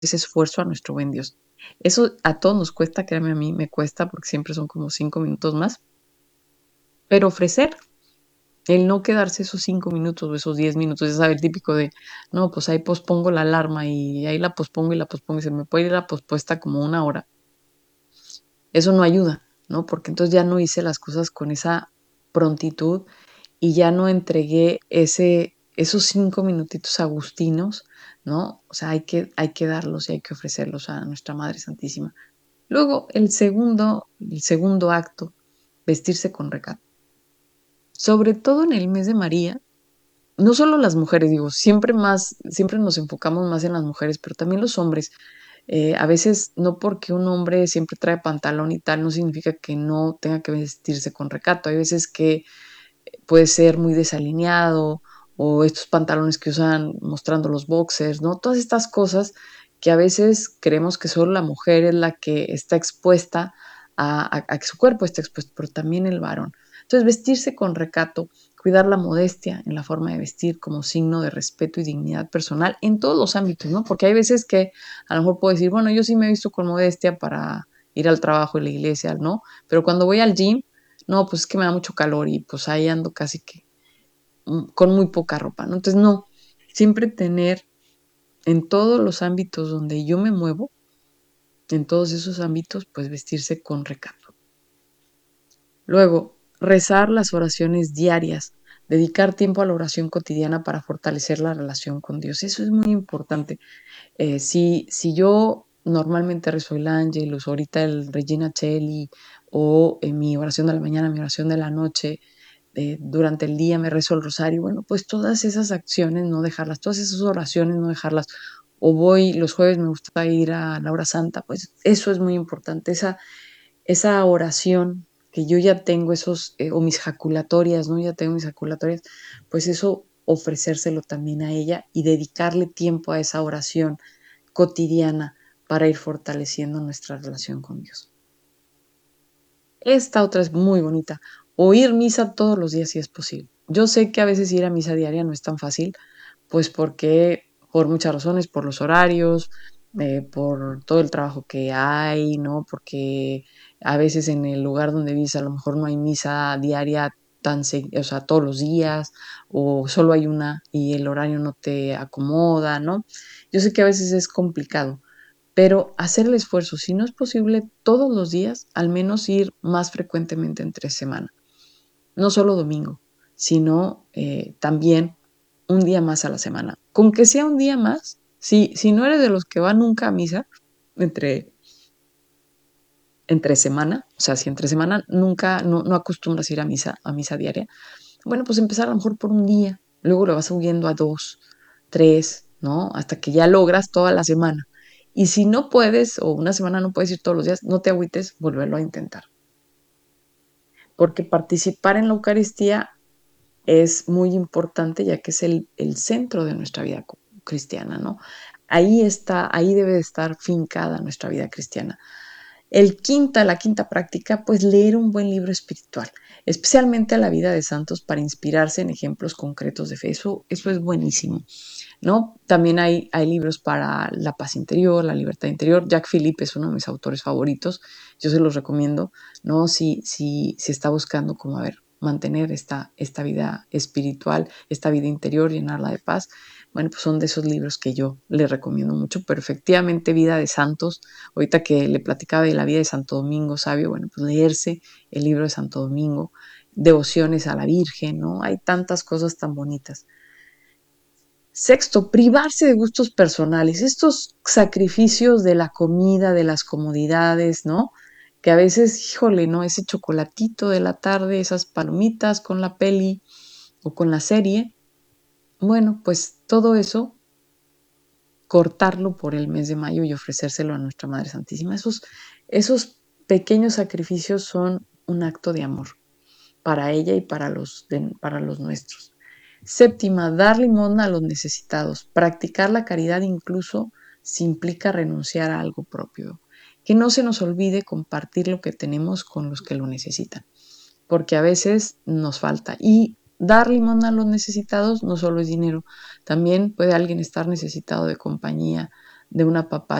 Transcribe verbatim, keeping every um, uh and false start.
ese esfuerzo a nuestro buen Dios. Eso a todos nos cuesta, créanme, a mí me cuesta porque siempre son como cinco minutos más, pero ofrecer, el no quedarse esos cinco minutos o esos diez minutos, ya sabe, el típico de, no, pues ahí pospongo la alarma y ahí la pospongo y la pospongo y se me puede ir la pospuesta como una hora. Eso no ayuda, ¿no? Porque entonces ya no hice las cosas con esa prontitud y ya no entregué ese, esos cinco minutitos agustinos, ¿no? O sea, hay que, hay que darlos y hay que ofrecerlos a nuestra Madre Santísima. Luego, el segundo, el segundo acto, vestirse con recato. Sobre todo en el mes de María, no solo las mujeres, digo, siempre más, siempre nos enfocamos más en las mujeres, pero también los hombres. Eh, a veces, no porque un hombre siempre trae pantalón y tal, no significa que no tenga que vestirse con recato. Hay veces que puede ser muy desalineado o estos pantalones que usan mostrando los boxers, ¿no? Todas estas cosas que a veces creemos que solo la mujer es la que está expuesta a, a, a que su cuerpo esté expuesto, pero también el varón. Entonces, vestirse con recato, cuidar la modestia en la forma de vestir como signo de respeto y dignidad personal en todos los ámbitos, ¿no? Porque hay veces que a lo mejor puedo decir, bueno, yo sí me he visto con modestia para ir al trabajo y la iglesia, ¿no? Pero cuando voy al gym, no, pues es que me da mucho calor y pues ahí ando casi que mm, con muy poca ropa, ¿no? Entonces, no, siempre tener en todos los ámbitos donde yo me muevo, en todos esos ámbitos, pues vestirse con recato. Luego, rezar las oraciones diarias, dedicar tiempo a la oración cotidiana para fortalecer la relación con Dios. Eso es muy importante. Eh, si, si yo normalmente rezo el Ángelus, ahorita el Regina Cheli, o en mi oración de la mañana, mi oración de la noche, eh, durante el día me rezo el rosario, bueno, pues todas esas acciones no dejarlas, todas esas oraciones no dejarlas. O voy, los jueves me gusta ir a la hora santa, pues eso es muy importante, esa, esa oración que yo ya tengo, esos, eh, o mis jaculatorias, ¿no? Ya tengo mis jaculatorias, pues eso ofrecérselo también a ella y dedicarle tiempo a esa oración cotidiana para ir fortaleciendo nuestra relación con Dios. Esta otra es muy bonita. Oír misa todos los días si es posible. Yo sé que a veces ir a misa diaria no es tan fácil, pues porque por muchas razones, por los horarios, eh, por todo el trabajo que hay, ¿no? Porque a veces en el lugar donde vives a lo mejor no hay misa diaria tan, o sea, todos los días, o solo hay una y el horario no te acomoda, ¿no? Yo sé que a veces es complicado, pero hacer el esfuerzo, si no es posible todos los días, al menos ir más frecuentemente entre semana. No solo domingo, sino eh, también un día más a la semana. Con que sea un día más, si, si no eres de los que van nunca a misa, entre, entre semana, o sea, si entre semana nunca, no, no acostumbras ir a misa, a misa diaria, bueno, pues empezar a lo mejor por un día, luego lo vas subiendo a dos, tres, ¿no? Hasta que ya logras toda la semana. Y si no puedes, o una semana no puedes ir todos los días, no te agüites, volverlo a intentar. Porque participar en la Eucaristía es muy importante, ya que es el, el centro de nuestra vida cristiana, ¿no? Ahí está, ahí debe de estar fincada nuestra vida cristiana. El quinta, la quinta práctica, pues leer un buen libro espiritual, especialmente a la vida de santos para inspirarse en ejemplos concretos de fe. Eso, eso es buenísimo, ¿no? También hay, hay libros para la paz interior, la libertad interior. Jack Philippe es uno de mis autores favoritos. Yo se los recomiendo, ¿no? Si, si, si está buscando como, a ver, mantener esta, esta vida espiritual, esta vida interior, llenarla de paz. Bueno, pues son de esos libros que yo le recomiendo mucho, pero efectivamente Vida de Santos, ahorita que le platicaba de la vida de Santo Domingo Sabio, bueno, pues leerse el libro de Santo Domingo, devociones a la Virgen, ¿no? Hay tantas cosas tan bonitas. Sexto, privarse de gustos personales, estos sacrificios de la comida, de las comodidades, ¿no? Que a veces, híjole, ¿no? Ese chocolatito de la tarde, esas palomitas con la peli o con la serie. Bueno, pues todo eso, cortarlo por el mes de mayo y ofrecérselo a nuestra Madre Santísima. Esos, esos pequeños sacrificios son un acto de amor para ella y para los, de, para los nuestros. Séptima, dar limosna a los necesitados. Practicar la caridad incluso si implica renunciar a algo propio. Que no se nos olvide compartir lo que tenemos con los que lo necesitan, porque a veces nos falta. Y dar limosna a los necesitados no solo es dinero, también puede alguien estar necesitado de compañía, de una papaya